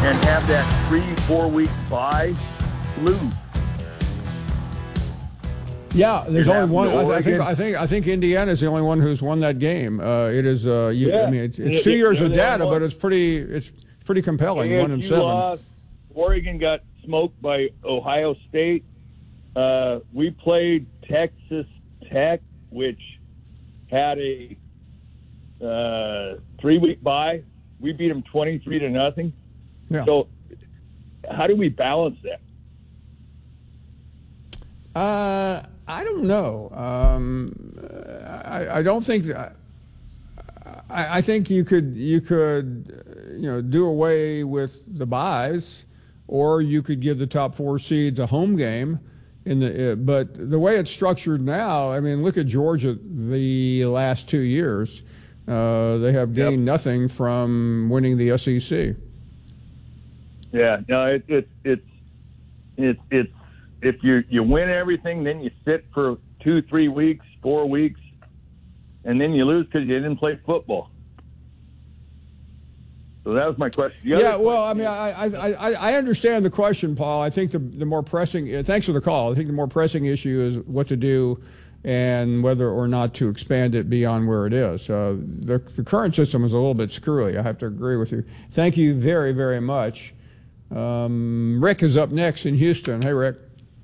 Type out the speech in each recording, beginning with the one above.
and have that 3-4 week bye, lose. Yeah, there's only one. I think Indiana is the only one who's won that game. It is. I mean, it's 2 years of data, but it's pretty compelling. ASU 1-7. Lost. Oregon got smoked by Ohio State. We played Texas Tech, which had a 3-week bye. We beat them 23-0. Yeah. So, how do we balance that? I don't know. I don't think. I think you could do away with the buys, or you could give the top 4 seeds a home game. But the way it's structured now, I mean, look at Georgia the last 2 years. They have gained nothing from winning the SEC. Yeah, no, it's if you win everything, then you sit for 2-3 weeks, 4 weeks, and then you lose because you didn't play football. So that was my question. I mean, I understand the question, Paul. I think the more pressing. Thanks for the call. I think the more pressing issue is what to do and whether or not to expand it beyond where it is. The current system is a little bit screwy. I have to agree with you. Thank you very, very much. Rick is up next in Houston. Hey, Rick.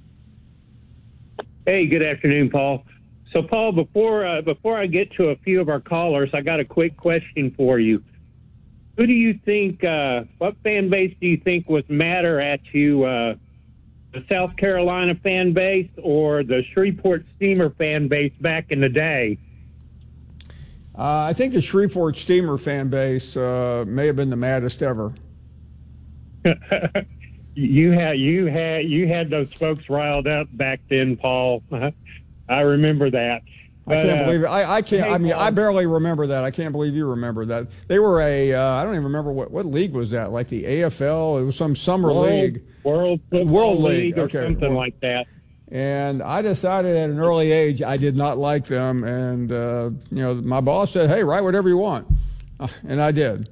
Hey, good afternoon, Paul. So, Paul, before I get to a few of our callers, I got a quick question for you. Who do you think, what fan base do you think was madder at you, the South Carolina fan base or the Shreveport Steamer fan base back in the day? I think the Shreveport Steamer fan base may have been the maddest ever. You had those folks riled up back then, Paul. I remember that. I can't believe it. I can't. Hey, I mean, Paul, I barely remember that. I can't believe you remember that. They were I don't even remember what league was that. Like the AFL. It was some summer league. World League or something like that. And I decided at an early age I did not like them. And my boss said, "Hey, write whatever you want," and I did.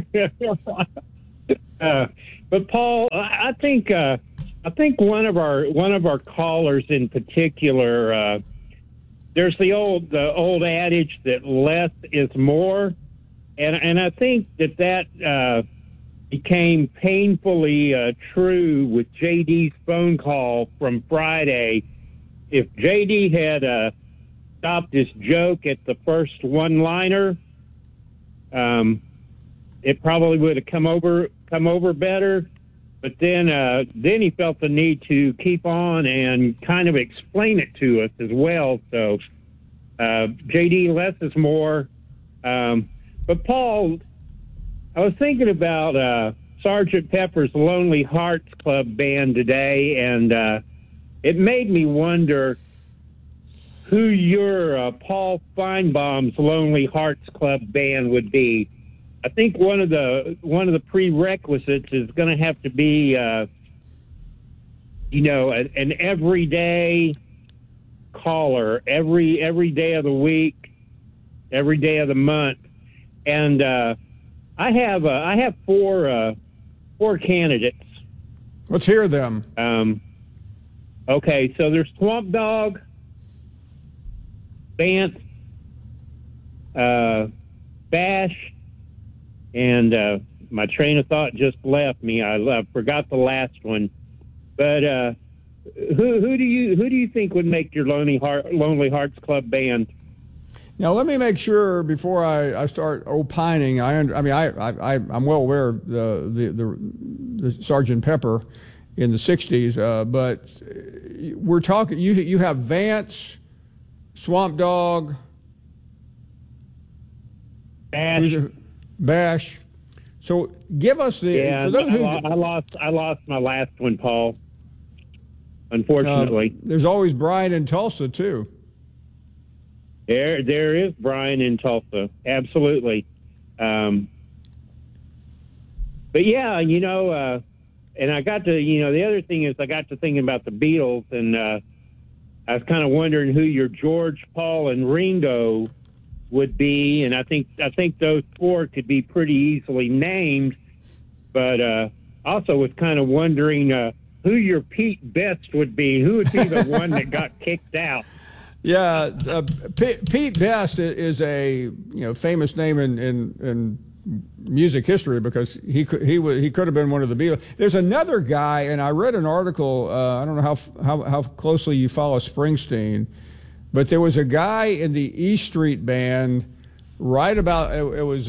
But Paul, I think one of our callers in particular. There's the old adage that less is more, and I think that became painfully true with JD's phone call from Friday. If JD had stopped his joke at the first one-liner, it probably would have come over better. But then he felt the need to keep on and kind of explain it to us as well. So, JD, less is more. But, Paul, I was thinking about Sergeant Pepper's Lonely Hearts Club Band today, and it made me wonder who your Paul Feinbaum's Lonely Hearts Club Band would be. I think one of the prerequisites is going to have to be, an everyday caller every day of the week, every day of the month, and I have four candidates. Let's hear them. Okay, so there's Swamp Dog, Vance, Bash. And my train of thought just left me. I forgot the last one. But who do you think would make your Lonely Hearts Club Band? Now let me make sure before I start opining. I'm well aware of the Sergeant Pepper in the '60s, but we're talking. You have Vance, Swamp Dog, Bash. So give us the. Yeah, for those who, I lost my last one, Paul. Unfortunately, there's always Brian in Tulsa too. There is Brian in Tulsa, absolutely. But yeah, and I got to, the other thing is I got to thinking about the Beatles, and I was kind of wondering who your George, Paul, and Ringo would be, and I think those four could be pretty easily named, but also was kind of wondering who your Pete Best would be. Who would be the one that got kicked out? Yeah, Pete Best is a famous name in music history because he could have been one of the Beatles. There's another guy, and I read an article. I don't know how closely you follow Springsteen, but there was a guy in the E Street Band right about it was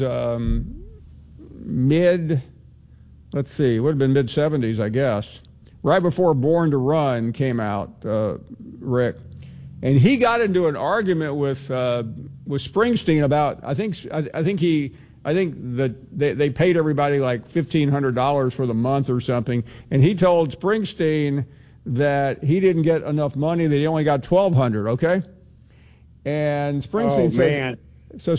mid. Let's see, it would have been mid '70s, I guess, right before Born to Run came out. Rick. And he got into an argument with Springsteen about I think that they paid everybody like $1,500 for the month or something, and he told Springsteen that he didn't get enough money, that he only got $1,200. Okay, and Springsteen said, so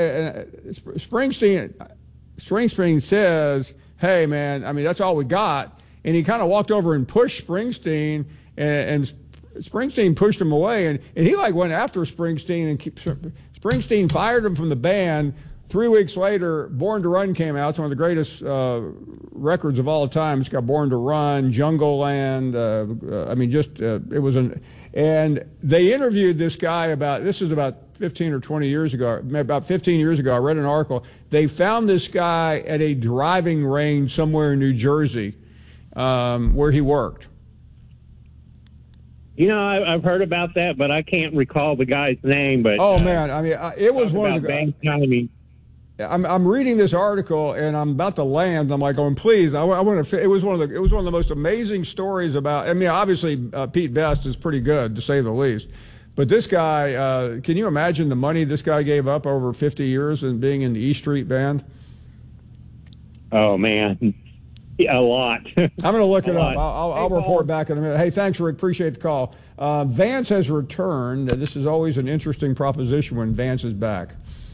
Springsteen says, "Hey man, I mean that's all we got," and he kind of walked over and pushed Springsteen and Springsteen pushed him away, and he like went after Springsteen, and Springsteen fired him from the band. 3 weeks later, Born to Run came out. It's one of the greatest records of all time. It's got Born to Run, Jungle Land. It was and they interviewed this guy this was about 15 or 20 years ago, about 15 years ago. I read an article. They found this guy at a driving range somewhere in New Jersey where he worked. I've heard about that, but I can't recall the guy's name. But man, I mean, it was one of the. I'm reading this article and I'm about to land. I'm like, please, I want to. It was one of the most amazing stories about. I mean, obviously, Pete Best is pretty good to say the least, but this guy, can you imagine the money this guy gave up over 50 years and being in the E Street Band? Oh man. A lot. I'm going to look it up. I'll report back in a minute. Hey, thanks, Rick. Appreciate the call. Vance has returned. This is always an interesting proposition when Vance is back.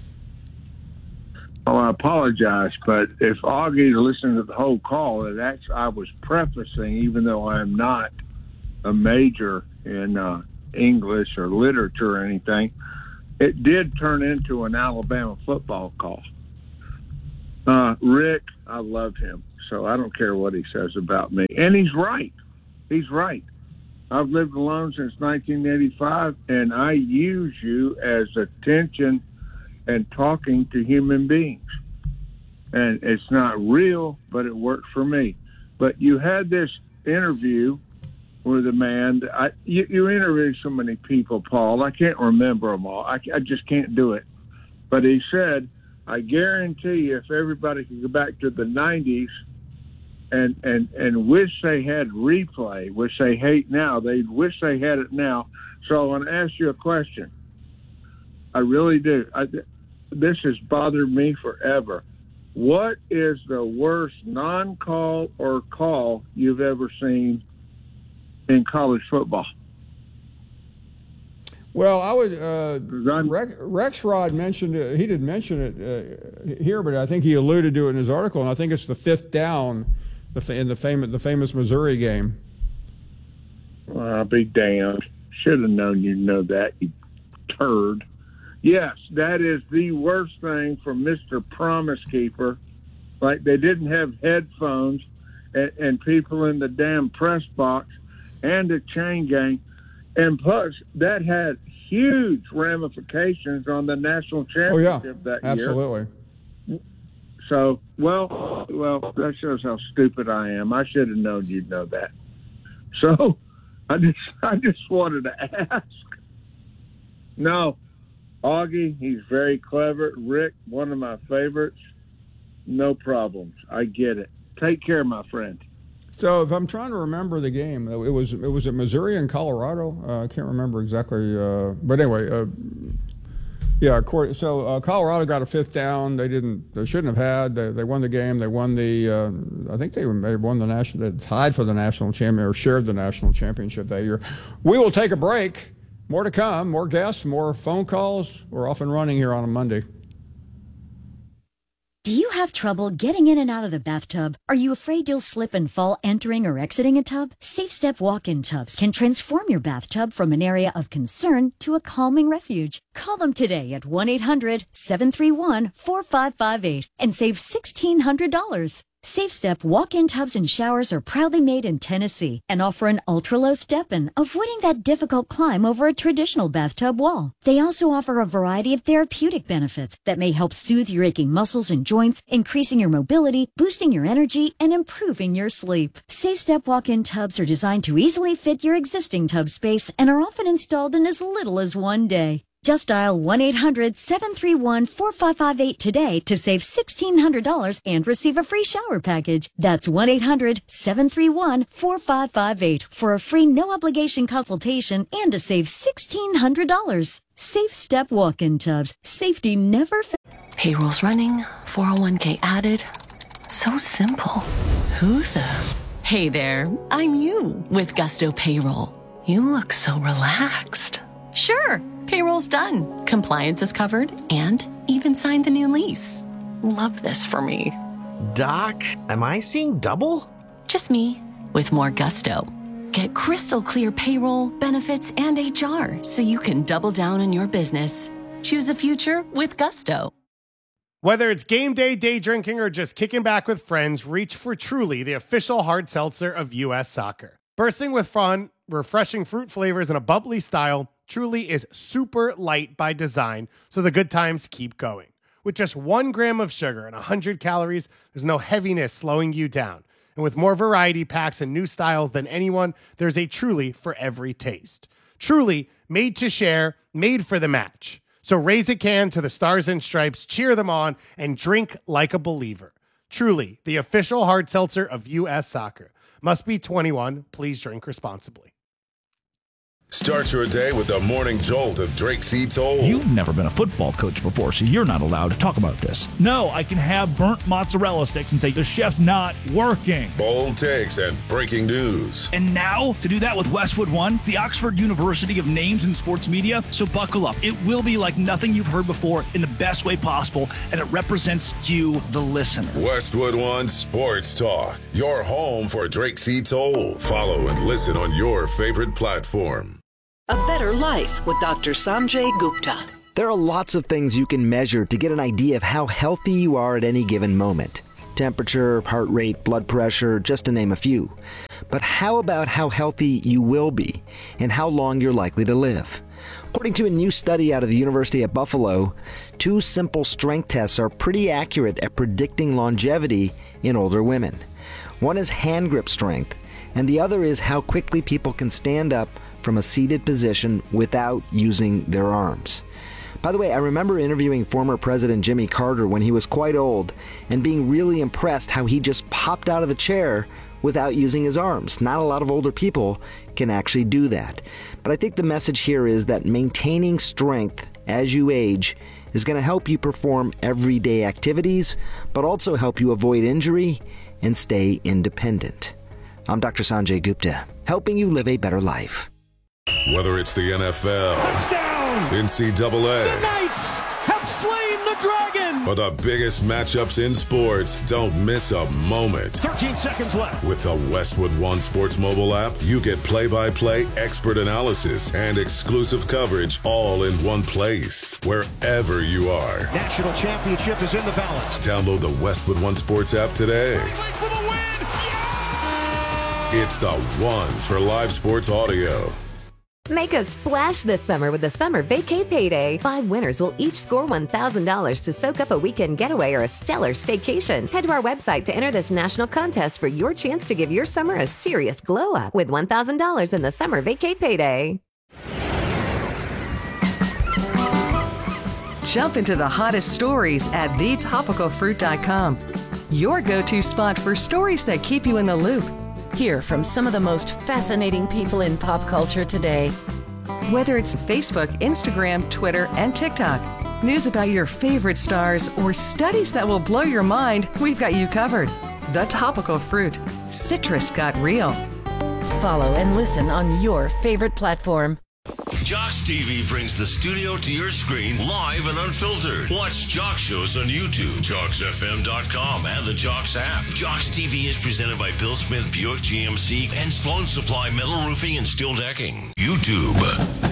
Oh, I apologize, but if Augie listened to the whole call, I was prefacing, even though I am not a major in English or literature or anything, it did turn into an Alabama football call. Rick, I love him. So I don't care what he says about me. And he's right. He's right. I've lived alone since 1985, and I use you as attention and talking to human beings. And it's not real, but it worked for me. But you had this interview with a man. You interviewed so many people, Paul. I can't remember them all. I just can't do it. But he said, I guarantee you if everybody could go back to the 90s and wish they had replay, which they hate now, they'd wish they had it now. So I want to ask you a question. I really do. This has bothered me forever. What is the worst non-call or call you've ever seen in college football? Well, I would. Rexrod mentioned it. He didn't mention it here, but I think he alluded to it in his article, and I think it's the fifth down in the famous Missouri game. Well, I'll be damned. Should have known you'd know that, you turd. Yes, that is the worst thing from Mr. Promise Keeper. Like they didn't have headphones and people in the damn press box and the chain gang. And plus, that had huge ramifications on the national championship that year. Absolutely. So, well, that shows how stupid I am. I should have known you'd know that. So, I just wanted to ask. No, Augie, he's very clever. Rick, one of my favorites. No problems. I get it. Take care, my friend. So if I'm trying to remember the game, it was at Missouri and Colorado. I can't remember exactly, but anyway, So Colorado got a fifth down. They shouldn't have had. They won the game. They won I think they won the national. They tied for the national champion or shared the national championship that year. We will take a break. More to come. More guests. More phone calls. We're off and running here on a Monday. Do you have trouble getting in and out of the bathtub? Are you afraid you'll slip and fall entering or exiting a tub? Safe Step walk-in tubs can transform your bathtub from an area of concern to a calming refuge. Call them today at 1-800-731-4558 and save $1,600. Safe Step walk-in tubs and showers are proudly made in Tennessee and offer an ultra-low step-in, avoiding that difficult climb over a traditional bathtub wall. They also offer a variety of therapeutic benefits that may help soothe your aching muscles and joints, increasing your mobility, boosting your energy, and improving your sleep. Safe Step walk-in tubs are designed to easily fit your existing tub space and are often installed in as little as 1 day. Just dial 1-800-731-4558 today to save $1,600 and receive a free shower package. That's 1-800-731-4558 for a free no-obligation consultation and to save $1,600. Safe Step walk-in tubs. Safety never fails. Payroll's running, 401k added. So simple. Who the? Hey there, I'm you with Gusto Payroll. You look so relaxed. Sure, payroll's done. Compliance is covered and even signed the new lease. Love this for me. Doc, am I seeing double? Just me with more gusto. Get crystal clear payroll, benefits, and HR so you can double down on your business. Choose a future with Gusto. Whether it's game day, day drinking, or just kicking back with friends, reach for Truly, the official hard seltzer of U.S. Soccer. Bursting with fun, refreshing fruit flavors, and a bubbly style, Truly is super light by design, so the good times keep going. With just 1 gram of sugar and 100 calories, there's no heaviness slowing you down. And with more variety packs and new styles than anyone, there's a Truly for every taste. Truly, made to share, made for the match. So raise a can to the Stars and Stripes, cheer them on, and drink like a believer. Truly, the official hard seltzer of U.S. Soccer. Must be 21. Please drink responsibly. Start your day with the morning jolt of Drake C. Toll. You've never been a football coach before, so you're not allowed to talk about this. No, I can have burnt mozzarella sticks and say the chef's not working. Bold takes and breaking news. And now, to do that with Westwood One, the Oxford University of Names in Sports Media. So buckle up. It will be like nothing you've heard before in the best way possible, and it represents you, the listener. Westwood One Sports Talk. Your home for Drake C. Toll. Follow and listen on your favorite platform. A Better Life with Dr. Sanjay Gupta. There are lots of things you can measure to get an idea of how healthy you are at any given moment. Temperature, heart rate, blood pressure, just to name a few. But how about how healthy you will be and how long you're likely to live? According to a new study out of the University of Buffalo, 2 simple strength tests are pretty accurate at predicting longevity in older women. One is hand grip strength, and the other is how quickly people can stand up from a seated position without using their arms. By the way, I remember interviewing former President Jimmy Carter when he was quite old and being really impressed how he just popped out of the chair without using his arms. Not a lot of older people can actually do that. But I think the message here is that maintaining strength as you age is going to help you perform everyday activities, but also help you avoid injury and stay independent. I'm Dr. Sanjay Gupta, helping you live a better life. Whether it's the NFL, Touchdown! NCAA, The Knights have slain the dragon! or the biggest matchups in sports, don't miss a moment. 13 seconds left. With the Westwood One Sports mobile app, you get play-by-play expert analysis and exclusive coverage all in one place, wherever you are. National championship is in the balance. Download the Westwood One Sports app today. For the win! Yeah! It's the one for live sports audio. Make a splash this summer with the Summer Vacay Payday. 5 winners will each score $1,000 to soak up a weekend getaway or a stellar staycation. Head to our website to enter this national contest for your chance to give your summer a serious glow up with $1,000 in the Summer Vacay Payday. Jump into the hottest stories at thetopicalfruit.com. Your go-to spot for stories that keep you in the loop. Hear from some of the most fascinating people in pop culture today. Whether it's Facebook, Instagram, Twitter, and TikTok, news about your favorite stars, or studies that will blow your mind, we've got you covered. The Topical Fruit. Citrus got real. Follow and listen on your favorite platform. Jocks TV brings the studio to your screen live and unfiltered. Watch Jocks shows on YouTube, JocksFM.com, and the Jocks app. Jocks TV is presented by Bill Smith Buick GMC and Sloan Supply Metal Roofing and Steel Decking. YouTube.